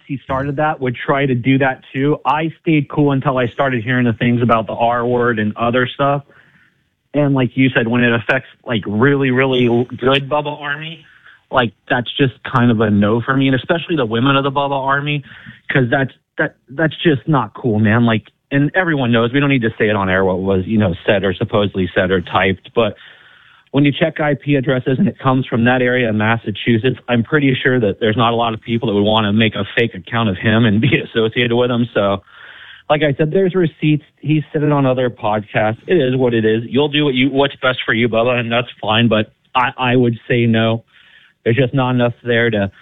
he started that, would try to do that too. I stayed cool until I started hearing the things about the R word and other stuff. And like you said, when it affects like really, really good Bubba Army, like that's just kind of a no for me, and especially the women of the Bubba Army, because that's just not cool, man. Like, and everyone knows, we don't need to say it on air what was, said or supposedly said or typed, but when you check IP addresses and it comes from that area in Massachusetts, I'm pretty sure that there's not a lot of people that would want to make a fake account of him and be associated with him. So, like I said, there's receipts. He's said it on other podcasts. It is what it is. You'll do what's best for you, Bubba, and that's fine. But I would say no. There's just not enough there to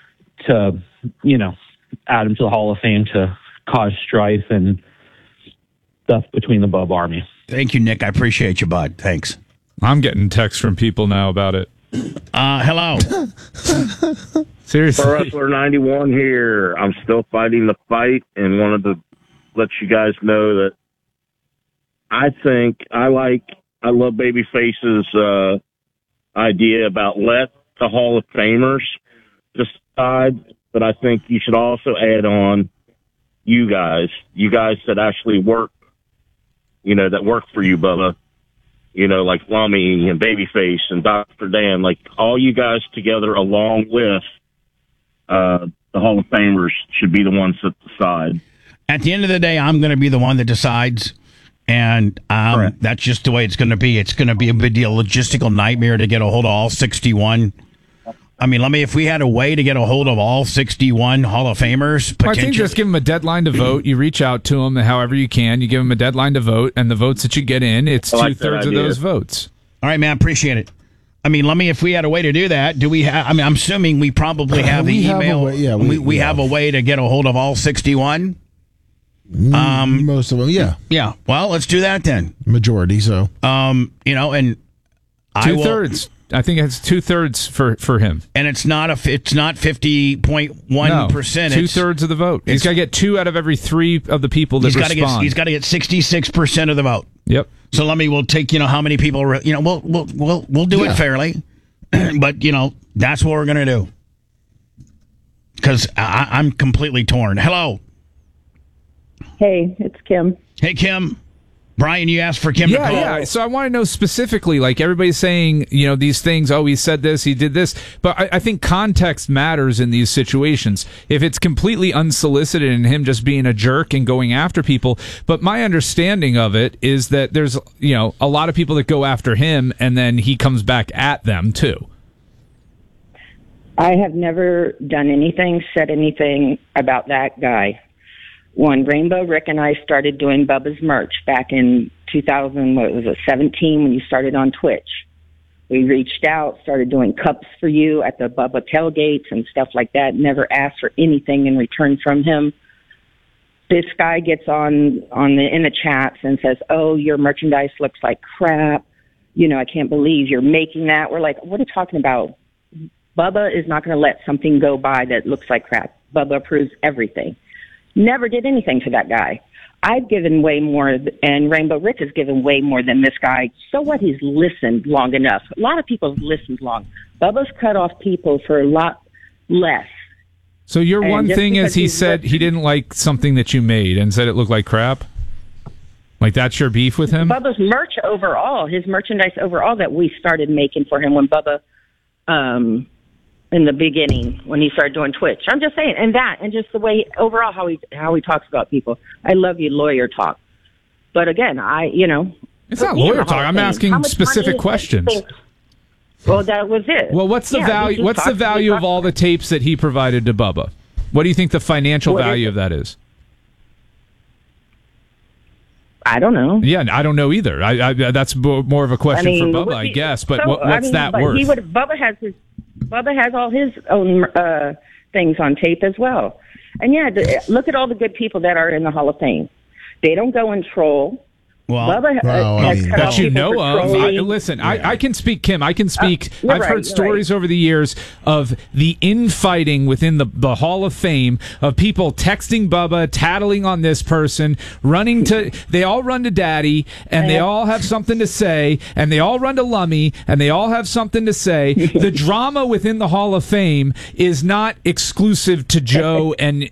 add him to the Hall of Fame to cause strife and stuff between the Bubba Army. Thank you, Nick. I appreciate you, bud. Thanks. I'm getting texts from people now about it. Hello. Seriously. Pro Wrestler 91 here. I'm still fighting the fight and wanted to let you guys know that I love Babyface's idea about let the Hall of Famers decide, but I think you should also add on you guys that actually work, that work for you, Bubba. Like Lummy and Babyface and Dr. Dan, like all you guys together along with the Hall of Famers should be the ones that decide. At the end of the day, I'm going to be the one that decides, and that's just the way it's going to be. It's going to be a big deal, logistical nightmare to get a hold of all 61. I mean, if we had a way to get a hold of all 61 Hall of Famers, I think just give them a deadline to vote. You reach out to them however you can. You give them a deadline to vote, and the votes that you get in, it's two-thirds of those votes. All right, man, appreciate it. I mean, if we had a way to do that, do we have? I mean, I'm assuming we probably have the email. We have a way to get a hold of all 61. Most of them, yeah. Yeah. Well, let's do that then. Majority, so. And two-thirds. I think it's two-thirds for him, and it's not 50.1%. Two-thirds of the vote. He's got to get 2 out of every 3 of the people that respond. He's got to get 66% of the vote. Yep. So we'll take how many people. We'll do it fairly, but that's what we're gonna do. Because I'm completely torn. Hello. Hey, it's Kim. Hey, Kim. Brian, you asked for Kim to call. Yeah. So I want to know specifically, like everybody's saying, these things, he said this, he did this. But I think context matters in these situations. If it's completely unsolicited and him just being a jerk and going after people. But my understanding of it is that there's, a lot of people that go after him and then he comes back at them too. I have never done anything, said anything about that guy. When Rainbow Rick and I started doing Bubba's merch back in 2017 when you started on Twitch, we reached out, started doing cups for you at the Bubba tailgates and stuff like that. Never asked for anything in return from him. This guy gets in the chats and says, "Oh, your merchandise looks like crap. I can't believe you're making that." We're like, "What are you talking about?" Bubba is not going to let something go by that looks like crap. Bubba approves everything. Never did anything to that guy. I've given way more, and Rainbow Rick has given way more than this guy. So what? He's listened long enough. A lot of people have listened long. Bubba's cut off people for a lot less. So your one thing is he said he didn't like something that you made and said it looked like crap? Like that's your beef with him? Bubba's merch overall, his merchandise overall that we started making for him when Bubba, in the beginning when he started doing Twitch. I'm just saying, and just the way overall how he talks about people. I love you, lawyer talk. But again, it's not lawyer talk. I'm asking specific questions. Well, that was it. Well, what's the value? What's the value of all the tapes that he provided to Bubba? What do you think the financial value of that is? I don't know. Yeah, I don't know either. That's more of a question for Bubba, I guess. But what's that worth? Bubba has all his own things on tape as well. And look at all the good people that are in the Hall of Fame. They don't go and troll. Well, Bubba has cut off people for trolling. Listen, I can speak, Kim. I can speak. I've heard stories over the years of the infighting within the Hall of Fame of people texting Bubba, tattling on this person, they all run to Daddy, and they all have something to say, and they all run to Lummy, and they all have something to say. The drama within the Hall of Fame is not exclusive to Joe and